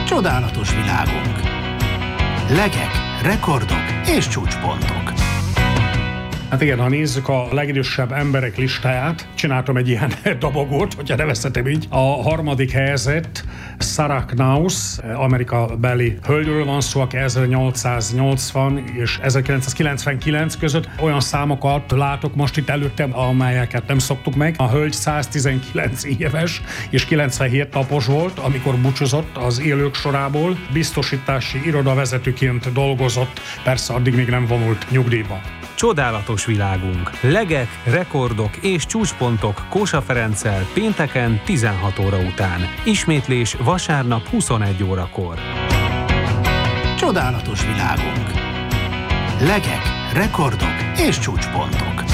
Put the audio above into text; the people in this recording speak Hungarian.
Csodálatos világunk. Legek, rekordok és csúcspontok. Hát igen, ha nézzük a legidősebb emberek listáját, csináltam egy ilyen dobogót, hogyha nevezhetem így. A harmadik helyzet Sarah Knauss, amerikabeli hölgyről van szó, aki 1880 és 1999 között olyan számokat látok most itt előttem, amelyeket nem szoktuk meg. A hölgy 119 éves és 97 napos volt, amikor búcsúzott az élők sorából. Biztosítási irodavezetőként dolgozott, persze addig még nem vonult nyugdíjba. Csodálatos világunk. Legek, rekordok és csúcspontok Kósa Ferenccel pénteken 16 óra után. Ismétlés vasárnap 21 órakor. Csodálatos világunk. Legek, rekordok és csúcspontok.